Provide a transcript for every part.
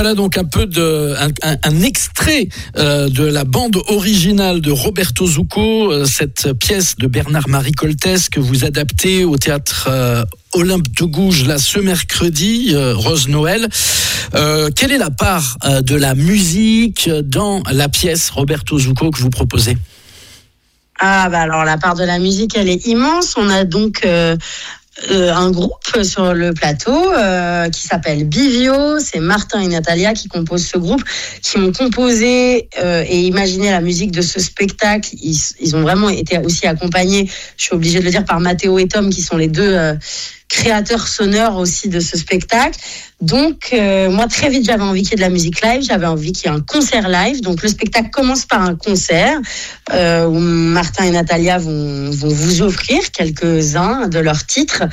Voilà donc un peu un extrait de la bande originale de Roberto Zucco, cette pièce de Bernard-Marie Coltès que vous adaptez au théâtre Olympe de Gouges là ce mercredi, Rose Noël. Quelle est la part de la musique dans la pièce Roberto Zucco que vous proposez ? Alors la part de la musique, elle est immense. On a donc un groupe sur le plateau qui s'appelle Bivio. C'est Martin et Natalia qui composent ce groupe, qui ont composé et imaginé la musique de ce spectacle. Ils ont vraiment été aussi accompagnés, je suis obligée de le dire, par Mathéo et Tom, qui sont les deux créateurs sonores aussi de ce spectacle. Donc moi très vite j'avais envie qu'il y ait de la musique live, j'avais envie qu'il y ait un concert live. Donc le spectacle commence par un concert où Martin et Natalia vont vous offrir quelques-uns de leurs titres.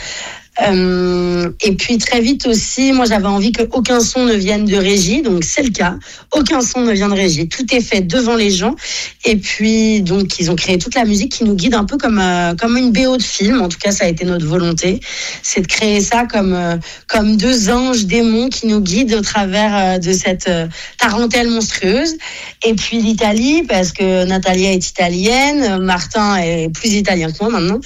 Et puis très vite aussi, moi j'avais envie qu'aucun son ne vienne de régie, donc c'est le cas, aucun son ne vient de régie, tout est fait devant les gens. Et puis donc ils ont créé toute la musique qui nous guide un peu comme une BO de film. En tout cas ça a été notre volonté, c'est de créer ça comme deux anges démons qui nous guident au travers de cette tarentelle monstrueuse. Et puis l'Italie, parce que Natalia est italienne, Martin est plus italien que moi maintenant.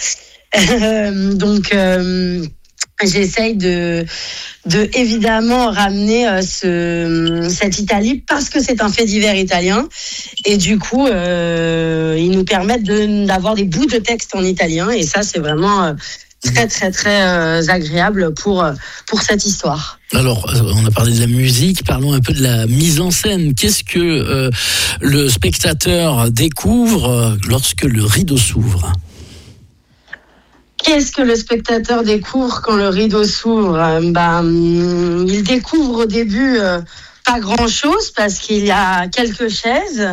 Donc j'essaye de évidemment ramener cette Italie parce que c'est un fait divers italien, et du coup ils nous permettent d'avoir des bouts de texte en italien, et ça c'est vraiment très très très agréable pour cette histoire. Alors, on a parlé de la musique, parlons un peu de la mise en scène. Qu'est-ce que le spectateur découvre lorsque le rideau s'ouvre ? Qu'est-ce que le spectateur découvre quand le rideau s'ouvre ? Il découvre au début pas grand-chose parce qu'il y a quelques chaises.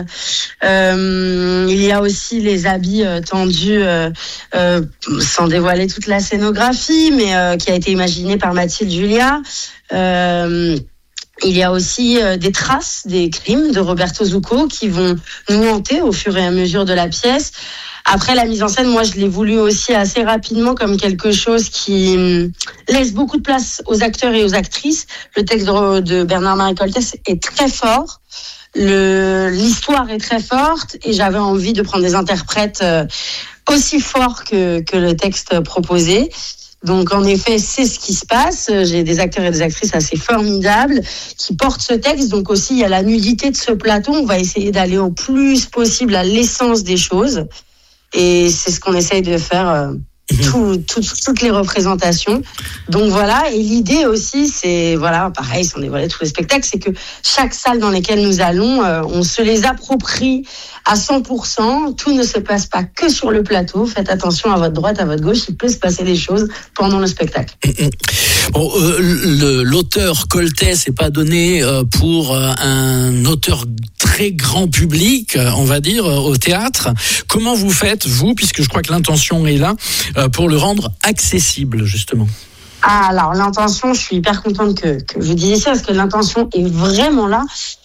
Il y a aussi les habits tendus, sans dévoiler toute la scénographie, mais qui a été imaginée par Mathilde Julia. Il y a aussi des traces des crimes de Roberto Zucco qui vont nous hanter au fur et à mesure de la pièce. Après, la mise en scène, moi, je l'ai voulu aussi assez rapidement comme quelque chose qui laisse beaucoup de place aux acteurs et aux actrices. Le texte de Bernard-Marie Coltès est très fort. L'histoire est très forte, et j'avais envie de prendre des interprètes aussi forts que le texte proposé. Donc, en effet, c'est ce qui se passe. J'ai des acteurs et des actrices assez formidables qui portent ce texte. Donc aussi, il y a la nudité de ce plateau. On va essayer d'aller au plus possible à l'essence des choses. Et c'est ce qu'on essaye de faire toutes les représentations. Donc voilà, et l'idée aussi, c'est, voilà, pareil, sans dévoiler tous les spectacles, c'est que chaque salle dans lesquelles nous allons, on se les approprie à 100%. Tout ne se passe pas que sur le plateau. Faites attention à votre droite, à votre gauche, il peut se passer des choses pendant le spectacle. Bon, l'auteur Coltès n'est pas donné pour un auteur très grand public, on va dire, au théâtre. Comment vous faites, vous, puisque je crois que l'intention est là, pour le rendre accessible, justement? Alors, l'intention, je suis hyper contente que vous disiez ça, parce que l'intention est vraiment là.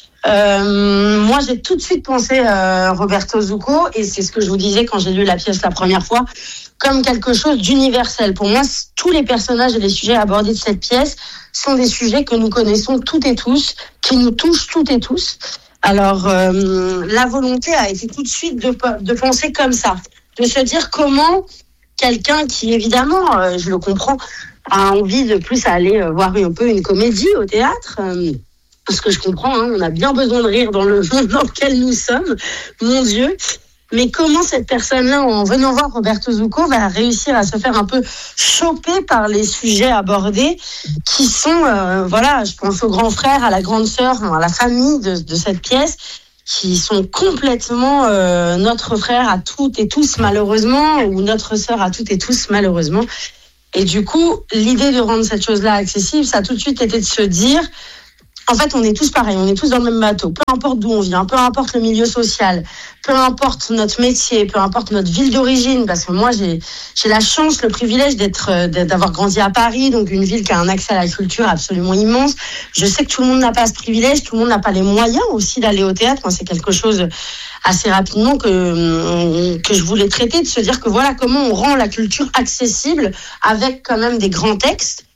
Moi, j'ai tout de suite pensé Roberto Zucco, et c'est ce que je vous disais quand j'ai lu la pièce la première fois, comme quelque chose d'universel. Pour moi, tous les personnages et les sujets abordés de cette pièce sont des sujets que nous connaissons toutes et tous, qui nous touchent toutes et tous. Alors, la volonté a été tout de suite de penser comme ça, de se dire comment quelqu'un qui, évidemment, je le comprends, a envie de plus aller voir un peu une comédie au théâtre, parce que je comprends, on a bien besoin de rire dans le monde dans lequel nous sommes, mon Dieu. Mais comment cette personne-là, en venant voir Roberto Zucco, va réussir à se faire un peu choper par les sujets abordés qui sont, je pense au grand frère, à la grande sœur, à la famille de cette pièce, qui sont complètement notre frère à toutes et tous malheureusement, ou notre sœur à toutes et tous malheureusement. Et du coup, l'idée de rendre cette chose-là accessible, ça a tout de suite été de se dire, en fait, on est tous pareils, on est tous dans le même bateau. Peu importe d'où on vient, peu importe le milieu social, peu importe notre métier, peu importe notre ville d'origine, parce que moi, j'ai la chance, le privilège d'avoir grandi à Paris, donc une ville qui a un accès à la culture absolument immense. Je sais que tout le monde n'a pas ce privilège, tout le monde n'a pas les moyens aussi d'aller au théâtre. Moi, c'est quelque chose assez rapidement que je voulais traiter, de se dire que voilà comment on rend la culture accessible avec quand même des grands textes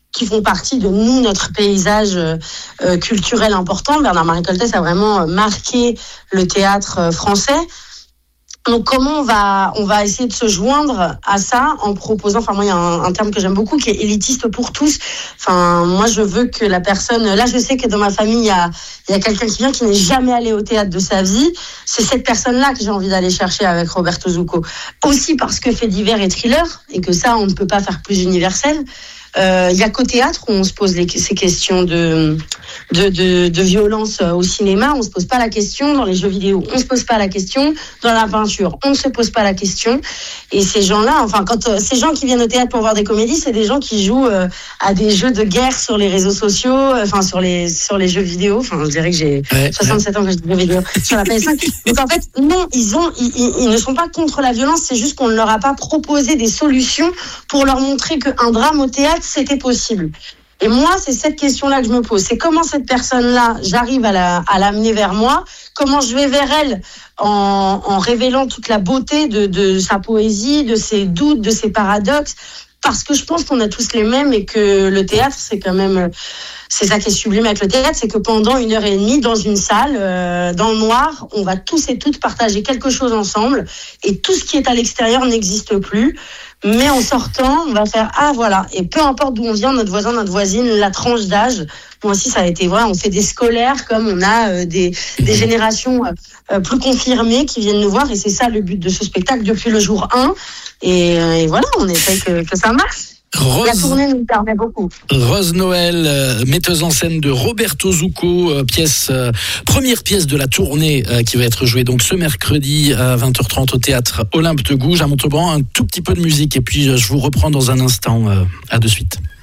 qui font partie de nous, notre paysage culturel important. Bernard-Marie Coltès a vraiment marqué le théâtre français. Donc comment on va essayer de se joindre à ça en proposant, moi il y a un terme que j'aime beaucoup qui est élitiste pour tous. Moi je veux que la personne, là je sais que dans ma famille il y a quelqu'un qui vient qui n'est jamais allé au théâtre de sa vie. C'est cette personne-là que j'ai envie d'aller chercher avec Roberto Zucco. Aussi parce que fait divers et thriller et que ça on ne peut pas faire plus universel. Il y a qu'au théâtre où on se pose ces questions de violence au cinéma, on se pose pas la question. Dans les jeux vidéo, on se pose pas la question. Dans la peinture, on ne se pose pas la question. Et ces gens-là, ces gens qui viennent au théâtre pour voir des comédies, c'est des gens qui jouent à des jeux de guerre sur les réseaux sociaux, sur les jeux vidéo. Je dirais que j'ai 67 ans que je dis jeux vidéo sur la PS5. Donc en fait, non, ils ne sont pas contre la violence. C'est juste qu'on ne leur a pas proposé des solutions pour leur montrer qu'un drame au théâtre c'était possible. Et moi, c'est cette question-là que je me pose. C'est comment cette personne-là, j'arrive à l'amener vers moi, comment je vais vers elle en révélant toute la beauté de sa poésie, de ses doutes, de ses paradoxes, parce que je pense qu'on a tous les mêmes et que le théâtre, c'est quand même... C'est ça qui est sublime avec le théâtre, c'est que pendant 1h30 dans une salle, dans le noir, on va tous et toutes partager quelque chose ensemble et tout ce qui est à l'extérieur n'existe plus. Mais en sortant, on va faire voilà. Et peu importe d'où on vient, notre voisin, notre voisine, la tranche d'âge. Moi aussi, ça a été vrai. On fait des scolaires comme on a des générations plus confirmées qui viennent nous voir. Et c'est ça le but de ce spectacle depuis le jour 1. Et voilà, on essaie que ça marche. La tournée nous permet beaucoup. Rose Noël, metteuse en scène de Roberto Zucco, première pièce de la tournée qui va être jouée donc ce mercredi à 20h30 au théâtre Olympe de Gouges à Montauban. Un tout petit peu de musique et puis je vous reprends dans un instant. À de suite.